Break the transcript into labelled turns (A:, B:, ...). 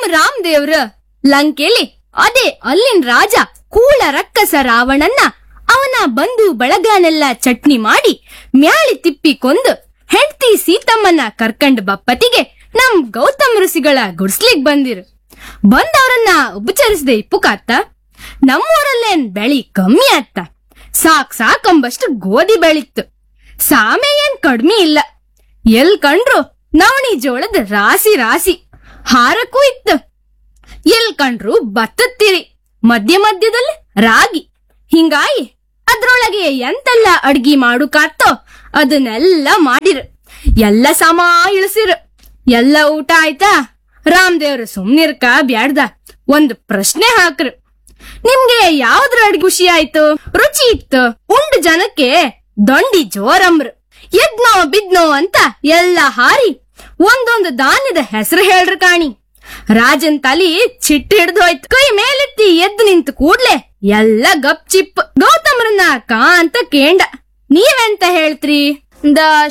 A: ರಾಮದೇವ್ರ ಲಂಕೆಲಿ ಅದೇ ಅಲ್ಲಿನ್ ರಾಜ ಕೂಳ ರಕ್ಕಸ ರಾವಣನ್ನ ಅವನ ಬಂಧು ಬಳಗನೆಲ್ಲ ಚಟ್ನಿ ಮಾಡಿ ಮ್ಯಾಳಿ ತಿಪ್ಪಿ ಕೊಂದು ಹೆಂಡ್ತಿ ಸೀತಮ್ಮನ ಕರ್ಕಂಡ್ ಬಪ್ಪತಿಗೆ ನಮ್ ಗೌತಮ್ ಋಷಿಗಳ ಗುಡ್ಸ್ಲಿಗ್ ಬಂದವ್ರನ್ನ ಉಪಚರಿಸದೆ ಇಪ್ಪುಕಾತ್ತ. ನಮ್ಮೂರಲ್ಲೇನ್ ಬೆಳಿ ಕಮ್ಮಿ ಆತ್ತ. ಸಾಕಂಬಷ್ಟು ಗೋಧಿ ಬೆಳಿತ್ತು. ಸಾಮೆ ಏನ್ ಕಡ್ಮಿ ಇಲ್ಲ. ಎಲ್ ಕಂಡ್ರು ನವಣಿ ಜೋಳದ ರಾಸಿ ಹಾರಕ್ಕೂ ಇತ್ತು. ಎಲ್ ಕಂಡ್ರು ಭತ್ತತ್ತಿರಿ, ಮಧ್ಯದಲ್ಲಿ ರಾಗಿ. ಹಿಂಗಾಗಿ ಅದ್ರೊಳಗೆ ಎಂತೆಲ್ಲ ಅಡ್ಗಿ ಮಾಡುಕಾತ್ತೋ ಅದನ್ನೆಲ್ಲ ಮಾಡಿರ. ಎಲ್ಲ ಸಮ ಇಳಿಸಿರ. ಎಲ್ಲ ಊಟ ಆಯ್ತಾ? ರಾಮದೇವ್ರು ಸುಮ್ನಿರ್ಕ ಬ್ಯಾಡ್ದ ಒಂದ್ ಪ್ರಶ್ನೆ ಹಾಕ್ರು. ನಿಮ್ಗೆ ಯಾವ್ದ್ರ ಅಡ್ಗೆ ಖುಷಿ ಆಯ್ತು, ರುಚಿ ಇತ್ತು? ಉಂಡ್ ಜನಕ್ಕೆ ದೊಂಡಿ ಜೋರಮ್ರು. ಎದ್ನೋ ಬಿದ್ನೋ ಅಂತ ಎಲ್ಲ ಹಾರಿ ಒಂದೊಂದು ಧಾನ್ಯದ ಹೆಸರು ಹೇಳ್ರ ಕಾಣಿ. ರಾಜನ್ ತಲಿ ಚಿಟ್ಟ ಹಿಡ್ದು ಹೋಯ್ತು. ಕೈ ಮೇಲೆತ್ತಿ ಎದ್ದು ನಿಂತು ಕೂಡ್ಲೆ ಎಲ್ಲ ಗಪ್ ಚಿಪ್. ಗೌತಮ್ರನ್ನ ಕಾ ಅಂತ ಕೇಂಡ. ನೀವೆಂತ ಹೇಳ್ತ್ರಿ? ದ